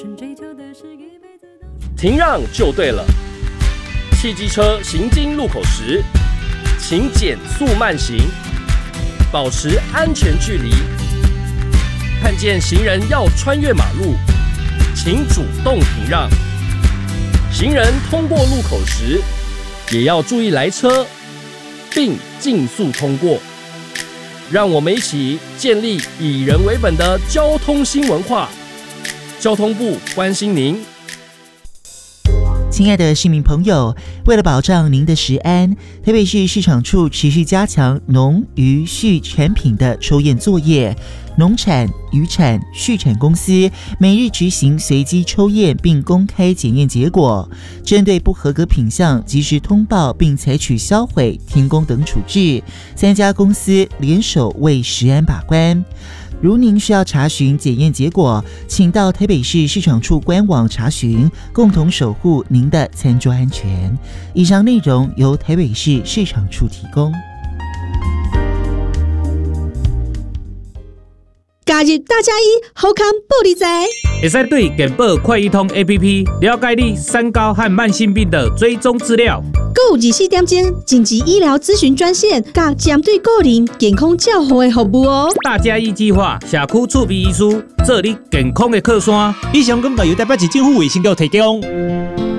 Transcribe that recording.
停让就对了，汽机车行经路口时，请减速慢行，保持安全距离。看见行人要穿越马路，请主动停让。行人通过路口时，也要注意来车，并尽速通过。让我们一起建立以人为本的交通新文化。交通部关心您。 亲爱的市民朋友，为了保障您的食安，台北市市场处持续加强农渔畜产品的抽验作业。农产、渔产、畜产公司每日执行随机抽验，并公开检验结果。针对不合格品项，及时通报并采取销毁、停工等处置。3家公司联手为食安把关。如您需要查询检验结果，请到台北市市场处官网查询，共同守护您的餐桌安全。以上内容由台北市市场处提供。 加入大家一好康报你知， 会使对健保快易通 APP 了解你三高和慢性病的追踪资料， 还有24点钟紧急医疗咨询专线，甲针对个人健康照护的服务哦。 大家一计划社区趣味医师做你健康的靠山。 以上广告由台北市政府卫生局提供。